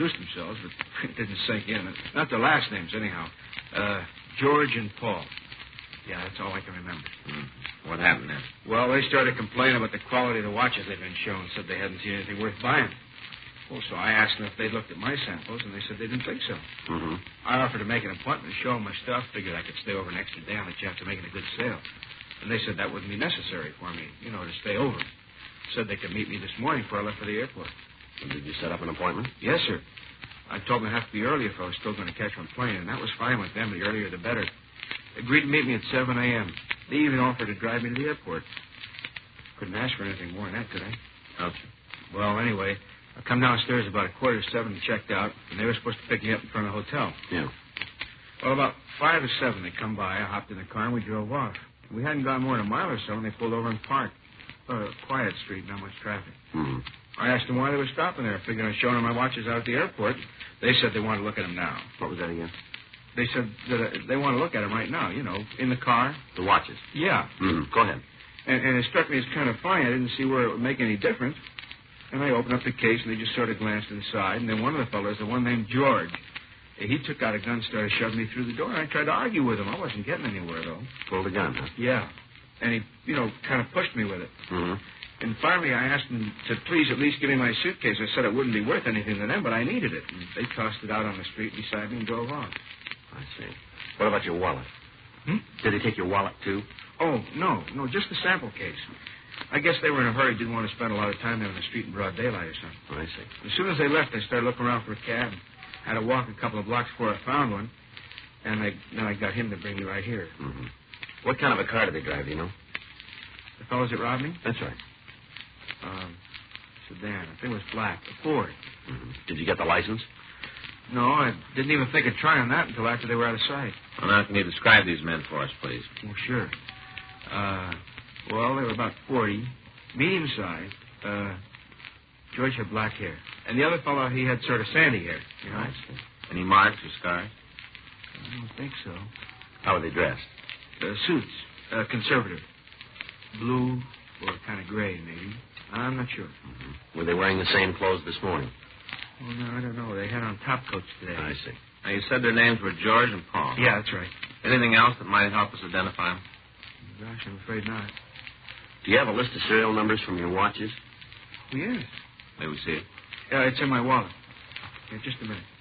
introduced themselves, but it didn't sink in. Not their last names, anyhow. George and Paul. Yeah, that's all I can remember. What happened then? Well, they started complaining about the quality of the watches they'd been shown. Said they hadn't seen anything worth buying. Well, so I asked them if they'd looked at my samples, and they said they didn't think so. I offered to make an appointment to show them my stuff. Figured I could stay over an extra day on the chance of making a good sale. And they said that wouldn't be necessary for me, to stay over. Said they could meet me this morning before I left for the airport. Well, did you set up an appointment? Yes, sir. I told them it'd have to be early if I was still going to catch my plane, and that was fine with them. The earlier, the better. They agreed to meet me at 7 a.m. They even offered to drive me to the airport. Couldn't ask for anything more than that, could I? No, sir. Well, anyway, I come downstairs about 7:15 and checked out, and they were supposed to pick me up in front of the hotel. Yeah. Well, about 5 to 7, they come by. I hopped in the car, and we drove off. We hadn't gone more than a mile or so, and they pulled over and parked. Quiet street, not much traffic. I asked them why they were stopping there. I figured I'd show them my watches out at the airport. They said they wanted to look at them now. What was that again? They said that they want to look at them right now, in the car. The watches? Yeah. Go ahead. And it struck me as kind of funny. I didn't see where it would make any difference. And I opened up the case, and they just sort of glanced inside. And then one of the fellows, the one named George, he took out a gun and started shoving me through the door. And I tried to argue with him. I wasn't getting anywhere, though. Pulled a gun, huh? Yeah. And he, kind of pushed me with it. And finally, I asked him to please at least give me my suitcase. I said it wouldn't be worth anything to them, but I needed it. And they tossed it out on the street beside me and drove off. I see. What about your wallet? Did they take your wallet, too? Oh, no, just the sample case. I guess they were in a hurry, didn't want to spend a lot of time there on the street in broad daylight or something. I see. As soon as they left, I started looking around for a cab. Had to walk a couple of blocks before I found one. And then I got him to bring me right here. What kind of a car did they drive, do you know? The fellows that robbed me? That's right. Sedan. I think it was black. A Ford. Did you get the license? No, I didn't even think of trying that until after they were out of sight. Well, now, can you describe these men for us, please? Oh, sure. Well, they were about 40. Medium-sized. George had black hair. And the other fellow, he had sort of sandy hair. I see. Any marks or scars? I don't think so. How were they dressed? Suits. Conservative. Blue or kind of gray, maybe. I'm not sure. Were they wearing the same clothes this morning? Well, no, I don't know. They had on top coats today. I see. Now, you said their names were George and Paul. Yeah, that's right. Anything else that might help us identify them? Gosh, I'm afraid not. Do you have a list of serial numbers from your watches? Oh, yes. May we see it? Yeah, it's in my wallet. Yeah, just a minute.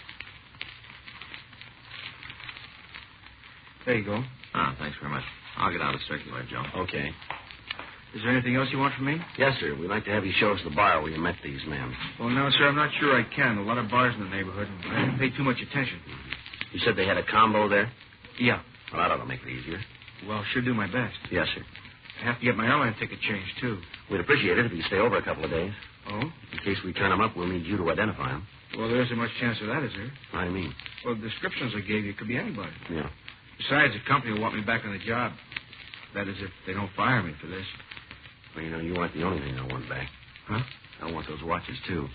There you go. Thanks very much. I'll get out of circular, Joe. Okay. Is there anything else you want from me? Yes, sir. We'd like to have you show us the bar where you met these men. Well, no, sir, I'm not sure I can. A lot of bars in the neighborhood, and I didn't pay too much attention. You said they had a combo there? Yeah. Well, that ought to make it easier. Well, sure do my best. Yes, sir. I have to get my airline ticket changed, too. We'd appreciate it if you stay over a couple of days. Oh? In case we turn them up, we'll need you to identify them. Well, there isn't much chance of that, is there? What do you mean? Well, the descriptions I gave you could be anybody. Yeah. Besides, the company will want me back on the job. That is, if they don't fire me for this. Well, you weren't the only thing I want back. Huh? I want those watches, too.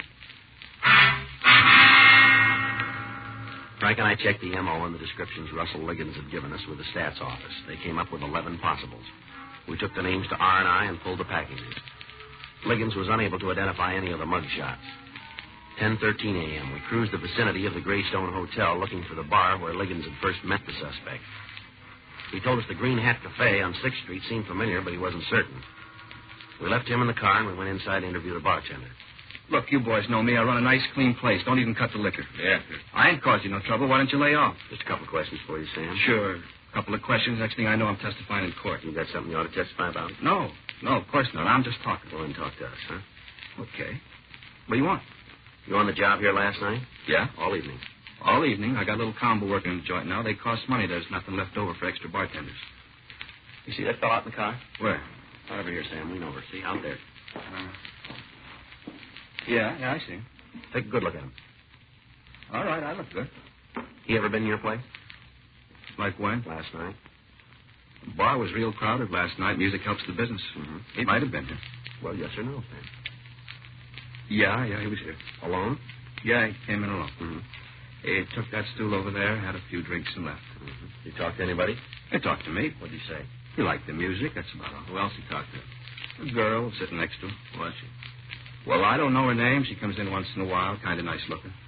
Frank and I checked the MO and the descriptions Russell Liggins had given us with the stats office. They came up with 11 possibles. We took the names to R&I and pulled the packages. Liggins was unable to identify any of the mug shots. 10:13 a.m. We cruised the vicinity of the Greystone Hotel looking for the bar where Liggins had first met the suspect. He told us the Green Hat Cafe on 6th Street seemed familiar, but he wasn't certain. We left him in the car and we went inside to interview the bartender. Look, you boys know me. I run a nice, clean place. Don't even cut the liquor. Yeah. I ain't caused you no trouble. Why don't you lay off? Just a couple of questions for you, Sam. Sure. A couple of questions. Next thing I know, I'm testifying in court. You got something you ought to testify about? No, of course not. I'm just talking. Well, then talk to us, huh? Okay. What do you want? You on the job here last night? Yeah. All evening. All evening. I got a little combo working in the joint now. They cost money. There's nothing left over for extra bartenders. You see that fellow out in the car? Where? Right over here, Sam. Lean over. See? Out there. Yeah, I see him. Take a good look at him. All right, I look good. He ever been in your place? Like when? Last night. The bar was real crowded last night. Music helps the business. He might have been here. Well, yes or no, Sam? Yeah, he was here. Alone? Yeah, he came in alone. He took that stool over there, had a few drinks, and left. You talk to anybody? He talked to me. What'd he say? He liked the music, that's about all. Who else he talked to? A girl sitting next to him. Was she? Well, I don't know her name. She comes in once in a while, kind of nice looking.